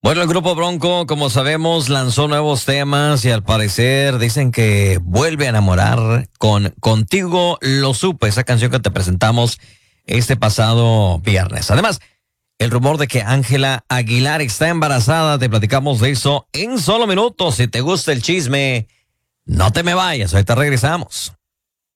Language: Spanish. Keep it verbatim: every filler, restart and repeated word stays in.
Bueno, el grupo Bronco, como sabemos, lanzó nuevos temas y al parecer dicen que vuelve a enamorar con Contigo Lo Supe, esa canción que te presentamos este pasado viernes. Además, el rumor de que Ángela Aguilar está embarazada, te platicamos de eso en solo minutos. Si te gusta el chisme, no te me vayas, ahorita regresamos.